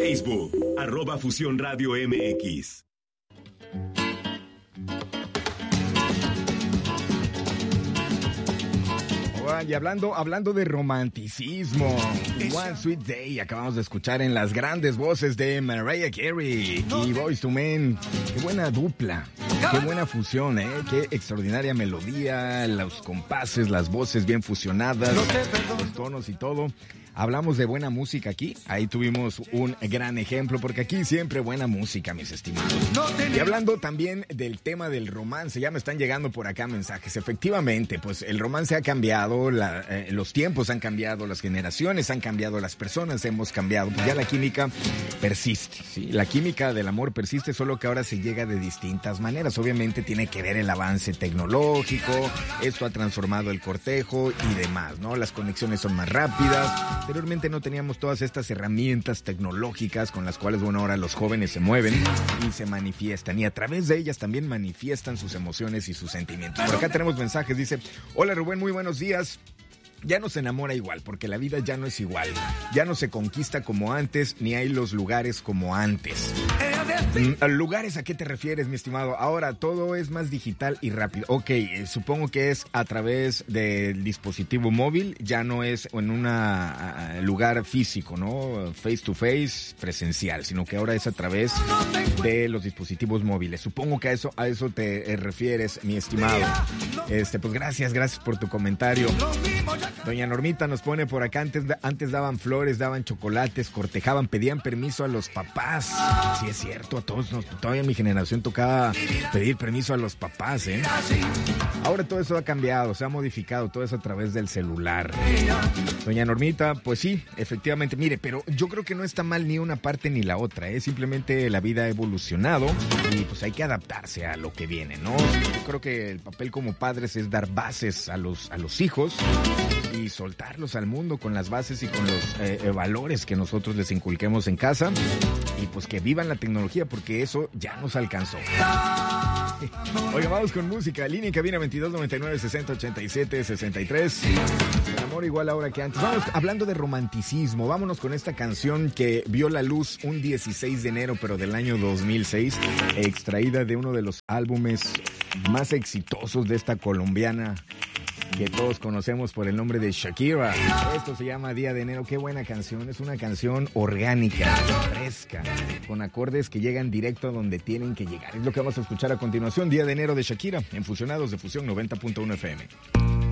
Facebook, @Fusión Radio MX. Y hablando de romanticismo, One Sweet Day, acabamos de escuchar en las grandes voces de Mariah Carey y Boyz II Men. Qué buena dupla, qué buena fusión, qué extraordinaria melodía, los compases, las voces bien fusionadas, los tonos y todo. Hablamos de buena música aquí, ahí tuvimos un gran ejemplo, porque aquí siempre buena música, mis estimados. Y hablando también del tema del romance, ya me están llegando por acá mensajes. Efectivamente, pues el romance ha cambiado, los tiempos han cambiado, las generaciones han cambiado, las personas hemos cambiado. Pues ya la química persiste, ¿sí? La química del amor persiste, solo que ahora se llega de distintas maneras. Obviamente tiene que ver el avance tecnológico, esto ha transformado el cortejo y demás, ¿no? Las conexiones son más rápidas. Anteriormente no teníamos todas estas herramientas tecnológicas con las cuales, bueno, ahora los jóvenes se mueven y se manifiestan. Y a través de ellas también manifiestan sus emociones y sus sentimientos. Por acá tenemos mensajes, dice: hola Rubén, muy buenos días. Ya no se enamora igual, porque la vida ya no es igual. Ya no se conquista como antes, ni hay los lugares como antes. ¿Lugares a qué te refieres, mi estimado? Ahora todo es más digital y rápido. Ok, supongo que es a través del dispositivo móvil, ya no es en un lugar físico, ¿no? Face to face, presencial, sino que ahora es a través de los dispositivos móviles. Supongo que a eso te refieres, mi estimado. Pues gracias por tu comentario. Doña Normita nos pone por acá, antes daban flores, daban chocolates, cortejaban, pedían permiso a los papás. Sí, es cierto, a todos todavía en mi generación tocaba pedir permiso a los papás, ¿eh? Ahora todo eso ha cambiado, se ha modificado, todo eso a través del celular. Doña Normita, pues sí, efectivamente, mire, pero yo creo que no está mal ni una parte ni la otra, ¿eh? Simplemente la vida ha evolucionado y pues hay que adaptarse a lo que viene, ¿no? Yo creo que el papel como padres es dar bases a los hijos y soltarlos al mundo con las bases y con los valores que nosotros les inculquemos en casa, y pues que vivan la tecnología, porque eso ya nos alcanzó. Oiga, vamos con música. Línea en cabina 2299-6087-63. El amor igual ahora que antes. Vamos hablando de romanticismo. Vámonos con esta canción que vio la luz un 16 de enero, pero del año 2006, extraída de uno de los álbumes más exitosos de esta colombiana que todos conocemos por el nombre de Shakira. Esto se llama Día de Enero. Qué buena canción. Es una canción orgánica, fresca, con acordes que llegan directo a donde tienen que llegar. Es lo que vamos a escuchar a continuación. Día de Enero de Shakira, en Fusionados de Fusión 90.1 FM.